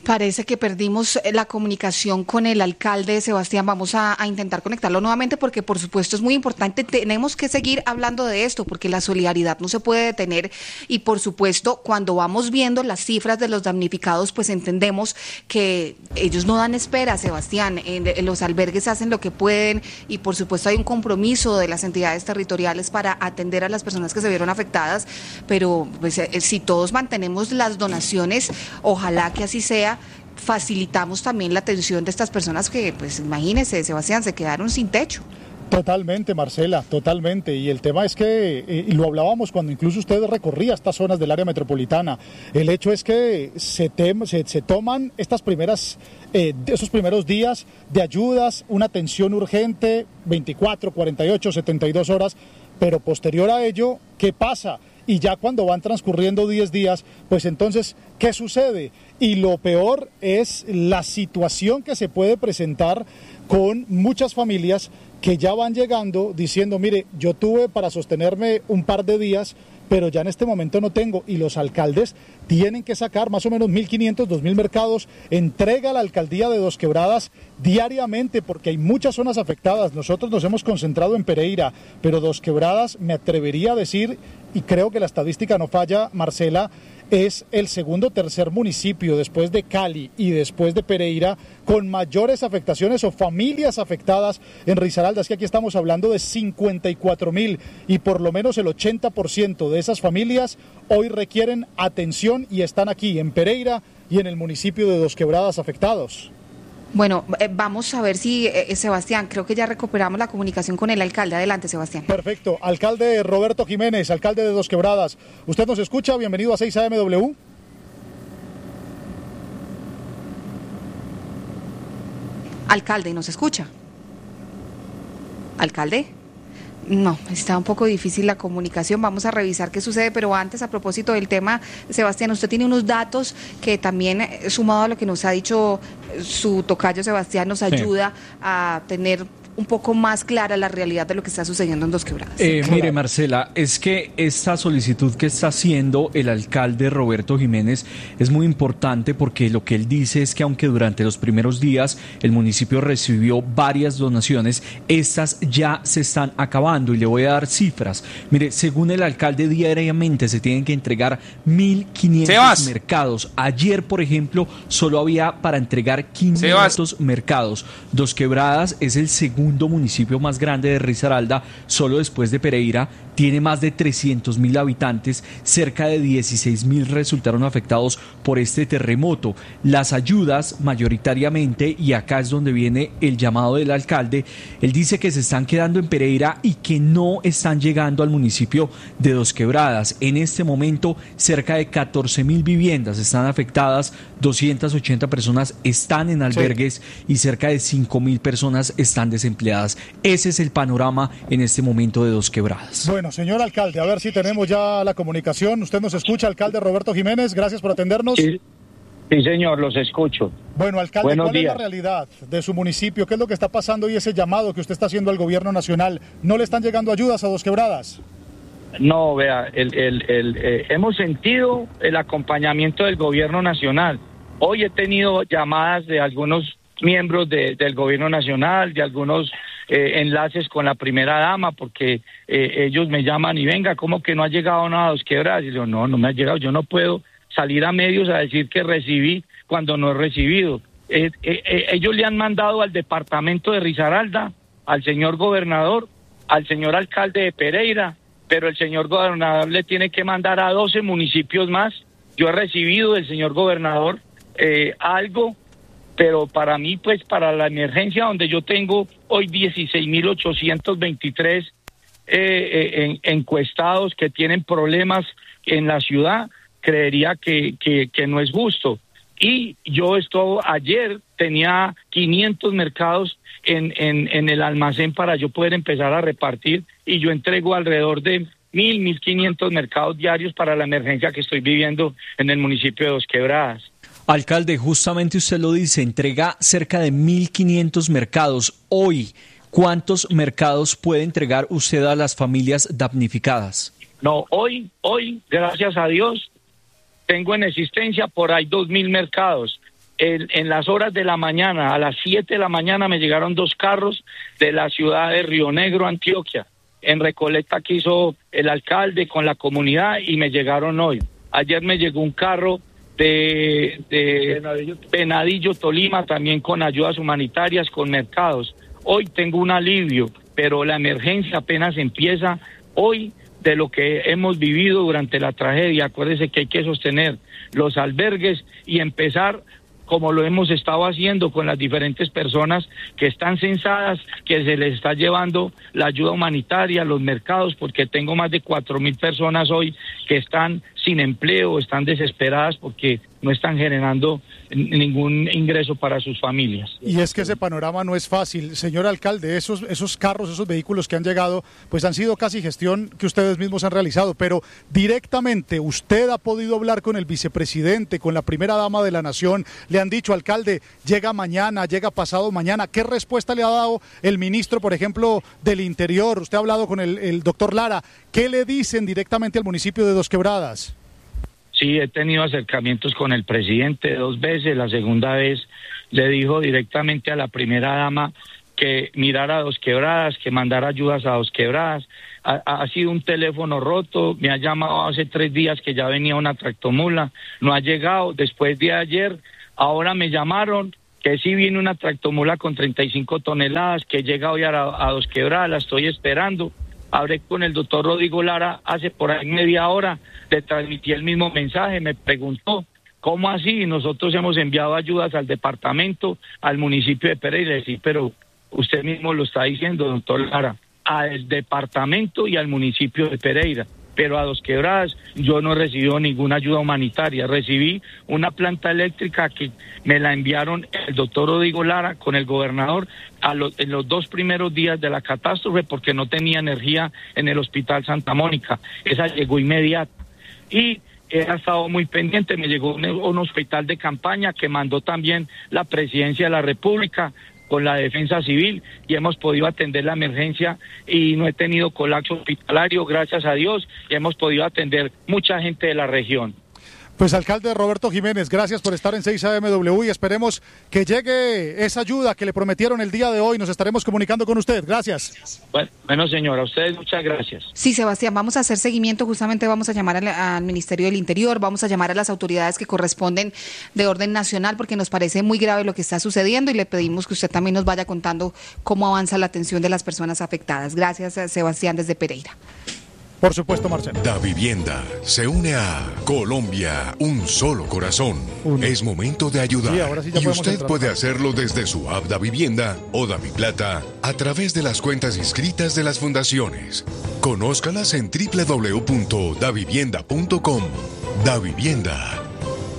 Parece que perdimos la comunicación con el alcalde Sebastián. Vamos a intentar conectarlo nuevamente porque, por supuesto, es muy importante. Tenemos que seguir hablando de esto porque la solidaridad no se puede detener y, por supuesto, cuando vamos viendo las cifras de los damnificados, pues entendemos que ellos no dan espera, Sebastián. En los albergues hacen lo que pueden y, por supuesto, hay un compromiso de las entidades territoriales para atender a las personas que se vieron afectadas, pero pues, si todos mantenemos las donaciones, ojalá que así sea. Facilitamos también la atención de estas personas que, pues imagínese, Sebastián, se quedaron sin techo. Totalmente, Marcela, totalmente. Y el tema es que, y lo hablábamos cuando incluso usted recorría estas zonas del área metropolitana, el hecho es que se toman esos primeros días de ayudas, una atención urgente, 24, 48, 72 horas, pero posterior a ello, ¿qué pasa? Y ya cuando van transcurriendo 10 días, pues entonces, ¿qué sucede? Y lo peor es la situación que se puede presentar con muchas familias que ya van llegando diciendo, mire, yo tuve para sostenerme un par de días, pero ya en este momento no tengo, y los alcaldes tienen que sacar más o menos 1.500, 2.000 mercados, entrega a la alcaldía de Dos Quebradas diariamente, porque hay muchas zonas afectadas. Nosotros nos hemos concentrado en Pereira, pero Dos Quebradas, me atrevería a decir, y creo que la estadística no falla, Marcela, es el segundo o tercer municipio después de Cali y después de Pereira con mayores afectaciones o familias afectadas en Risaralda. Es que aquí estamos hablando de 54.000 y por lo menos el 80% de esas familias hoy requieren atención y están aquí en Pereira y en el municipio de Dos Quebradas afectados. Bueno, vamos a ver si, Sebastián, creo que ya recuperamos la comunicación con el alcalde. Adelante, Sebastián. Perfecto. Alcalde Roberto Jiménez, alcalde de Dos Quebradas. ¿Usted nos escucha? Bienvenido a 6 AMW. Alcalde, ¿nos escucha? ¿Alcalde? No, está un poco difícil la comunicación, vamos a revisar qué sucede, pero antes, a propósito del tema, Sebastián, usted tiene unos datos que también, sumado a lo que nos ha dicho su tocayo Sebastián, nos ayuda a tener un poco más clara la realidad de lo que está sucediendo en Dos Quebradas. Mire, Marcela, es que esta solicitud que está haciendo el alcalde Roberto Jiménez es muy importante porque lo que él dice es que aunque durante los primeros días el municipio recibió varias donaciones, estas ya se están acabando y le voy a dar cifras. Mire, según el alcalde, diariamente se tienen que entregar 1.500 mercados. Ayer, por ejemplo, solo había para entregar 500 mercados. Dos Quebradas es el segundo municipio más grande de Risaralda, solo después de Pereira, tiene más de 300.000 habitantes, cerca de 16.000 resultaron afectados por este terremoto. Las ayudas mayoritariamente, y acá es donde viene el llamado del alcalde, él dice que se están quedando en Pereira y que no están llegando al municipio de Dos Quebradas. En este momento, cerca de 14.000 viviendas están afectadas, 280 personas están en albergues y cerca de 5.000 personas están desempleadas. Ese es el panorama en este momento de Dos Quebradas. Bueno, señor alcalde, a ver si tenemos ya la comunicación. ¿Usted nos escucha, alcalde Roberto Jiménez? Gracias por atendernos. Sí, señor, los escucho. Bueno, alcalde, Buenos ¿cuál días. es la realidad de su municipio? ¿Qué es lo que está pasando y ese llamado que usted está haciendo al gobierno nacional? ¿No le están llegando ayudas a Dos Quebradas? No, vea, hemos sentido el acompañamiento del gobierno nacional. Hoy he tenido llamadas de algunos miembros del gobierno nacional, de algunos enlaces con la primera dama, porque ellos me llaman y venga, ¿cómo que no ha llegado nada a Dos Quebradas? Y yo, no me ha llegado, yo no puedo salir a medios a decir que recibí cuando no he recibido. Ellos le han mandado al departamento de Risaralda, al señor gobernador, al señor alcalde de Pereira, pero el señor gobernador le tiene que mandar a 12 municipios más. Yo he recibido del señor gobernador algo, pero para mí, pues para la emergencia donde yo tengo hoy 16.823 encuestados que tienen problemas en la ciudad, creería que no es justo. Y yo ayer tenía 500 mercados en el almacén para yo poder empezar a repartir, y yo entrego alrededor de 1.500 mercados diarios para la emergencia que estoy viviendo en el municipio de Dos Quebradas. Alcalde, justamente usted lo dice, entrega cerca de 1.500 mercados. Hoy, ¿cuántos mercados puede entregar usted a las familias damnificadas? No, hoy, gracias a Dios, tengo en existencia por ahí 2.000 mercados. En las horas de la mañana, a las 7 de la mañana, me llegaron 2 carros de la ciudad de Río Negro, Antioquia, en recolecta que hizo el alcalde con la comunidad, y me llegaron hoy. Ayer me llegó un carro de Venadillo, Tolima, también con ayudas humanitarias, con mercados. Hoy tengo un alivio, pero la emergencia apenas empieza hoy de lo que hemos vivido durante la tragedia. Acuérdese que hay que sostener los albergues y empezar como lo hemos estado haciendo con las diferentes personas que están censadas, que se les está llevando la ayuda humanitaria, los mercados, porque tengo más de 4.000 personas hoy que están sin empleo, están desesperadas porque no están generando ningún ingreso para sus familias. Y es que ese panorama no es fácil. Señor alcalde, esos carros, esos vehículos que han llegado, pues han sido casi gestión que ustedes mismos han realizado, pero directamente usted ha podido hablar con el vicepresidente, con la primera dama de la nación, le han dicho, alcalde, llega mañana, llega pasado mañana. ¿Qué respuesta le ha dado el ministro, por ejemplo, del Interior? Usted ha hablado con el doctor Lara. ¿Qué le dicen directamente al municipio de Dos Quebradas? Sí, he tenido acercamientos con el presidente 2 veces. La segunda vez le dijo directamente a la primera dama que mirara a Dos Quebradas, que mandara ayudas a Dos Quebradas. Ha sido un teléfono roto, me ha llamado hace 3 días que ya venía una tractomula, no ha llegado. Después de ayer, ahora me llamaron que sí viene una tractomula con 35 toneladas, que llega hoy a Dos Quebradas, la estoy esperando. Hablé con el doctor Rodrigo Lara hace por ahí media hora, le transmití el mismo mensaje, me preguntó, ¿cómo así? Nosotros hemos enviado ayudas al departamento, al municipio de Pereira. Sí, pero usted mismo lo está diciendo, doctor Lara, al departamento y al municipio de Pereira. Pero a Dos Quebradas yo no he recibido ninguna ayuda humanitaria. Recibí una planta eléctrica que me la enviaron el doctor Rodrigo Lara con el gobernador en los 2 primeros días de la catástrofe, porque no tenía energía en el Hospital Santa Mónica. Esa llegó inmediata. Y he estado muy pendiente, me llegó un hospital de campaña que mandó también la Presidencia de la República con la Defensa Civil, y hemos podido atender la emergencia y no he tenido colapso hospitalario, gracias a Dios, y hemos podido atender mucha gente de la región. Pues alcalde Roberto Jiménez, gracias por estar en 6AMW y esperemos que llegue esa ayuda que le prometieron el día de hoy. Nos estaremos comunicando con usted. Gracias. Bueno, señora, a ustedes muchas gracias. Sí, Sebastián, vamos a hacer seguimiento. Justamente vamos a llamar al Ministerio del Interior, vamos a llamar a las autoridades que corresponden de orden nacional, porque nos parece muy grave lo que está sucediendo y le pedimos que usted también nos vaya contando cómo avanza la atención de las personas afectadas. Gracias, Sebastián, desde Pereira. Por supuesto, Marcelo. Davivienda se une a Colombia, un solo corazón. Es momento de ayudar. Sí, ahora sí ya y usted entrar. puede hacerlo desde su app Davivienda o Daviplata a través de las cuentas inscritas de las fundaciones. Conózcalas en www.davivienda.com. Davivienda.